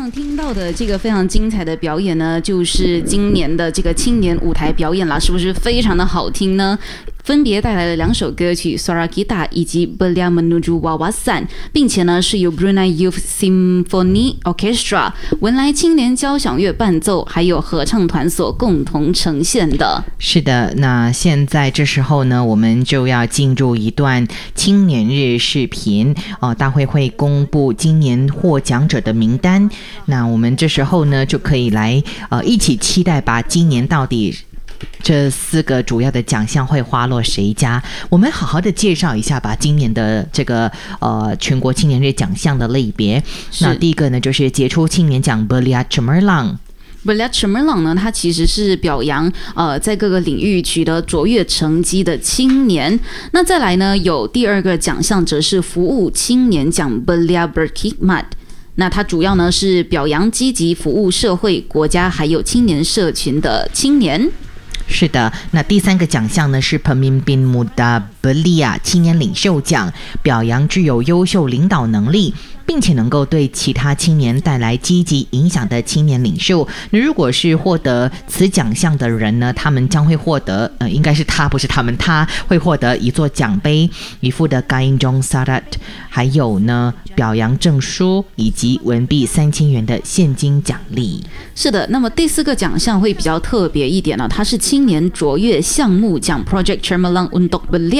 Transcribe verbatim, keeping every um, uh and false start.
上听到的这个非常精彩的表演呢，就是今年的这个青年舞台表演啦，是不是非常的好听呢？分别带来了两首歌曲 Suara Kita 以及 Belia Menuju Wawasan， 并且呢是由 Brunei Youth Symphony Orchestra 文莱青年交响乐伴奏还有合唱团所共同呈现的。 是的，那现在这时候呢，我们就要进入一段青年日视频哦，大会会公布今年获奖者的名单。那我们这时候呢，就可以来呃一起期待吧，今年到底这四个主要的奖项会花落谁家？我们好好的介绍一下吧，今年的这个呃全国青年日奖项的类别。那第一个呢，就是杰出青年奖 Belia Cemerlang。Belia Cemerlang 呢，它其实是表扬呃在各个领域取得卓越成绩的青年。那再来呢，有第二个奖项则是服务青年奖 Belia Berkhidmat。那它主要呢是表扬积极服务社会、国家还有青年社群的青年。 是的，那第三个奖项呢是 Pemimpin Muda Belia 青年领袖奖，表扬具有优秀领导能力并且能够对其他青年带来积极影响的青年领袖。那如果是获得此奖项的人呢，他们将会获得呃，应该是他，不是他们，他会获得一座奖杯、一副的 Gainjong Sarat， 还有呢表扬证书以及文币三千元的现金奖励。 是的，那么第四个奖项会比较特别一点呢，它是青年卓越项目奖 Project Cemerlang Untuk Belia。